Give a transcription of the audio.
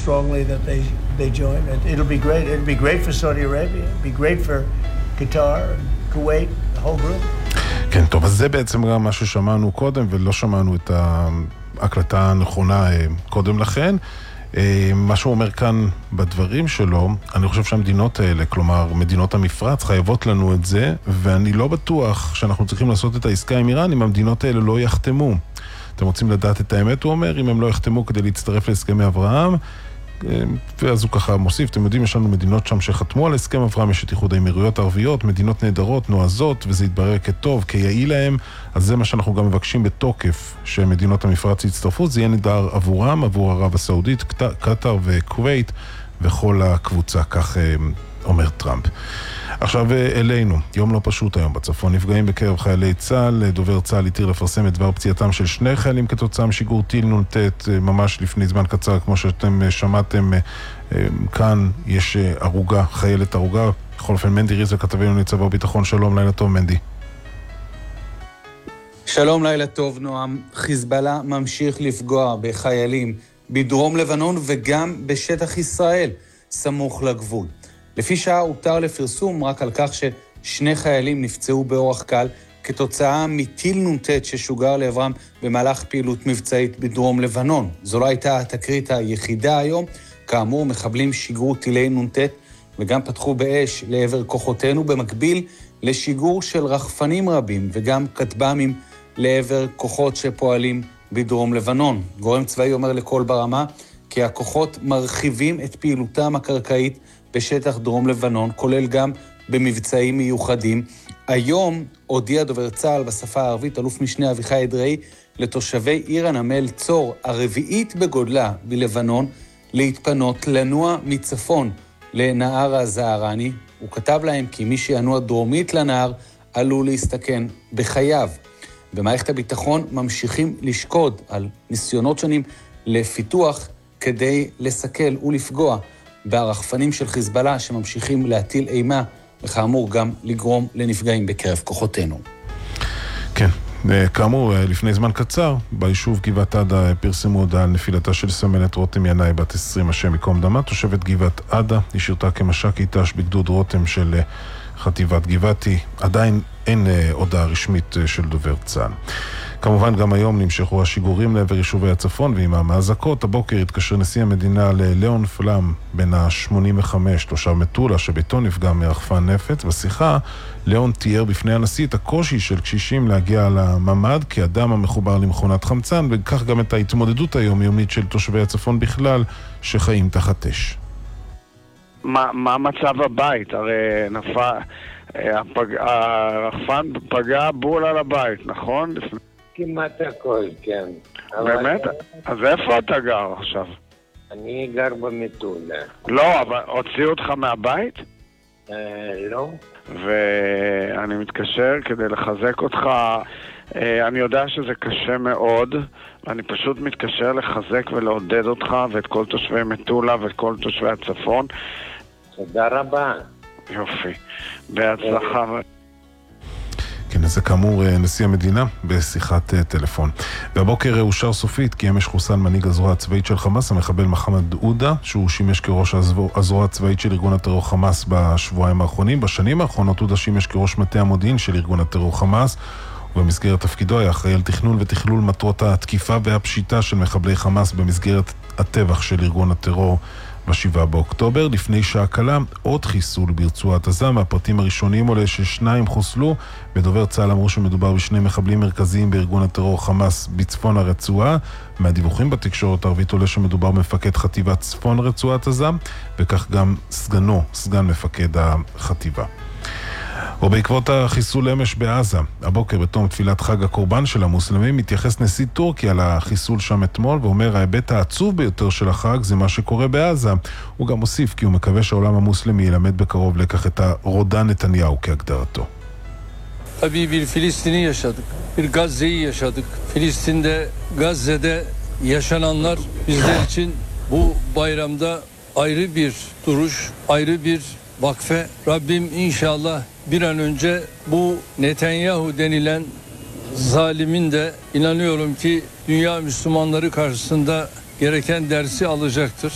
strongly that they join. It'll be great. It'll be great for Saudi Arabia. It'll be great for Qatar, Kuwait, the whole group. כן, טוב, אז זה בעצם גם מה ששמענו קודם, ולא שמענו את ההקלטה הנכונה קודם לכן. מה שהוא אומר כאן בדברים שלו, אני חושב שהמדינות האלה, כלומר מדינות המפרץ, חייבות לנו את זה, ואני לא בטוח שאנחנו צריכים לעשות את העסקה עם איראן אם המדינות האלה לא יחתמו. אתם רוצים לדעת את האמת, הוא אומר, אם הם לא יחתמו כדי להצטרף להסכמי אברהם, ואז הוא ככה מוסיף, אתם יודעים, יש לנו מדינות שם שחתמו על הסכם אברהם, יש את איחוד האמירויות הערביות, מדינות נהדרות, נועזות, וזה יתברר כטוב, כיעיל להם, אז זה מה שאנחנו גם מבקשים בתוקף, שמדינות המפרץ יצטרפו, זה יהיה נהדר עבורם, עבור ערב הסעודית, קטר וכווית, וכל הקבוצה, כך אומר טראמפ. עכשיו אלינו, יום לא פשוט היום בצפון, נפגעים בקרב חיילי צה"ל, דובר צה"ל התיר לפרסם את דבר פציעתם של 2 חיילים כתוצאה משיגור טיל נ"ט ממש לפני זמן קצר, כמו שאתם שמעתם, כאן יש הרוגה, חיילת הרוגה, בכל אופן מנדי ריזל כתבנו ניצב הביטחון, שלום, לילה טוב מנדי. שלום, לילה טוב נועם. חיזבאללה ממשיך לפגוע בחיילים בדרום לבנון וגם בשטח ישראל, סמוך לגבול. לפי שעה הותר לפרסום רק על כך ש2 חיילים נפצעו באורח קל כתוצאה מטיל נ"ט ששוגר לעברם במהלך פעילות מבצעית בדרום לבנון. זו לא הייתה התקרית היחידה היום, כאמור מחבלים שיגרו טילי נ"ט וגם פתחו באש לעבר כוחותינו במקביל לשיגור של רחפנים רבים וגם כטב"מים לעבר כוחות שפועלים בדרום לבנון. גורם צבאי אומר לכל ברמה כי הכוחות מרחיבים את פעילותם הקרקעית בשטח דרום לבנון, כולל גם במבצעים מיוחדים. היום הודיע דובר צה"ל בשפה הערבית, אלוף משנה אביחי אדרעי, לתושבי עיר הנמל צור, הרביעית בגודלה בלבנון, להתפנות, לנוע מצפון לנהר הזערני. הוא כתב להם כי מי שינוע דרומית לנהר עלול להסתכן בחייו. במערכת הביטחון ממשיכים לשקוד על ניסיונות שונים לפיתוח כדי לסכל ולפגוע ברחפנים של חיזבאללה שממשיכים להטיל אימה, וכאמור גם לגרום לנפגעים בקרב כוחותינו. כן, כאמור, לפני זמן קצר, ביישוב גבעת עדה פרסמו הודעה על נפילתה של סמלת רותם ינאי, בת 20, השם מקום דמה, תושבת גבעת עדה, היא שירתה כמש"קית ת"ש בגדוד רותם של חטיבת גבעתי. עדיין אין הודעה רשמית של דובר צה"ל. כמובן גם היום נמשכו השיגורים לעבר יישובי הצפון, ועם המאזעקות הבוקר התקשר נשיא המדינה ללאון פלאם בן ה-85, תושב מטולה שביתו נפגע מרחפן נפץ. בשיחה לאון תיאר בפני הנשיא את הקושי של קשישים להגיע לממ"ד כאדם המחובר למכונת חמצן, וכך גם את ההתמודדות היומיומית של תושבי הצפון בכלל שחיים תחת אש. מה מצב הבית? הרי הרחפן פגע בול על הבית, נכון? כמעט הכל, כן. באמת? אז איפה אתה גר עכשיו? אני גר במטולה. לא, אבל הוציאו אותך מהבית? לא. ואני מתקשר כדי לחזק אותך. אני יודע שזה קשה מאוד, ואני פשוט מתקשר לחזק ולעודד אותך ואת כל תושבי מטולה ואת כל תושבי הצפון. תודה רבה. יופי. בהצלחה. כן, אז זה כאמור נשיא המדינה בשיחת טלפון. והבוקר אושר סופית כי אמש חוסל מנהיג הזרוע הצבאית של חמאס, המחבל מחמד עודה, שהוא שימש כראש הזרוע הצבאית של ארגון הטרור חמאס בשבועיים האחרונים. בשנים האחרונות עודה שימש כראש מטה המודיעין של ארגון הטרור חמאס, ובמסגרת תפקידו היה אחראי על תכנון ותכלול מטרות התקיפה והפשיטה של מחבלי חמאס במסגרת הטבח של ארגון הטרור ב7 באוקטובר. לפני שעה קלה עוד חיסול ברצועת עזה, מהפרטים הראשוניים עולה ש2 חוסלו, ודובר צה"ל אמרו שמדובר בשני מחבלים מרכזיים בארגון הטרור חמאס בצפון הרצועה. מהדיווחים בתקשורת הערבית עולה שמדובר במפקד חטיבת צפון רצועת עזה, וכך גם סגן מפקד החטיבה. ובעקבות החיסול אמש בעזה, הבוקר בתום תפילת חג הקורבן של המוסלמים, מתייחס נשיא טורקיה לחיסול שם אתמול, ואומר ההיבט העצוב ביותר של החג זה מה שקורה בעזה. הוא גם מוסיף כי הוא מקווה שהעולם המוסלמי ילמד בקרוב לקח את הרודן נתניהו כהגדרתו. Tabii bir Filistin'i yaşadık, bir Gazze'yi yaşadık. Filistin'de, Gazze'de yaşananlar bizler için bu bayramda ayrı bir duruş, ayrı bir vakfe. Rabbim inşallah bir an önce bu Netanyahu denilen zalimin de inanıyorum ki dünya Müslümanları karşısında gereken dersi alacaktır.